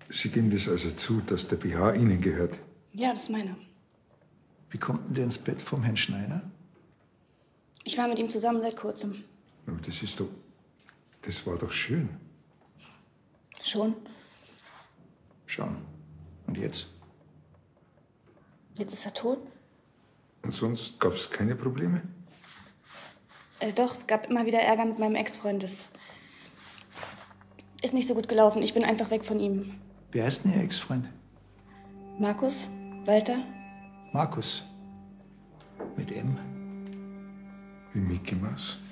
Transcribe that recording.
Sie geben das also zu, dass der BH Ihnen gehört? Ja, das ist meiner. Wie kommt denn der ins Bett vom Herrn Schneider? Ich war mit ihm zusammen seit kurzem. Aber das ist doch... Das war doch schön. Schon? Schon. Und jetzt? Jetzt ist er tot? Und sonst gab es keine Probleme? Doch, es gab immer wieder Ärger mit meinem Ex-Freund. Das ist nicht so gut gelaufen. Ich bin einfach weg von ihm. Wer heißt denn Ihr Ex-Freund? Markus? Walter? Markus. Mit M. Wie Mickey Mouse.